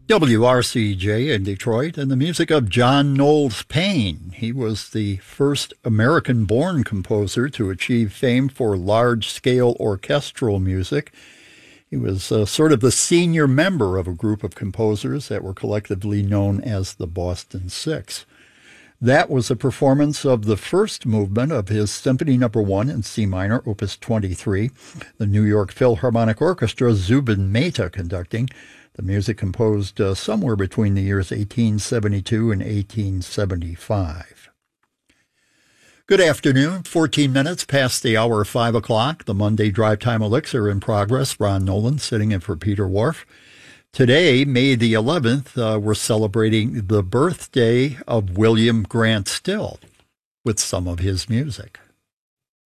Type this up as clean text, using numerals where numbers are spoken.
WRCJ in Detroit, and the music of John Knowles Paine. He was the first American-born composer to achieve fame for large-scale orchestral music. He was sort of the senior member of a group of composers that were collectively known as the Boston Six. That was a performance of the first movement of his Symphony No. 1 in C minor, Opus 23, the New York Philharmonic Orchestra, Zubin Mehta conducting. The music composed somewhere between the years 1872 and 1875. Good afternoon, 14 minutes past the hour of 5 o'clock. The Monday Drive Time Elixir in progress. Ron Nolan sitting in for Peter Wharf. Today, May the 11th, we're celebrating the birthday of William Grant Still with some of his music.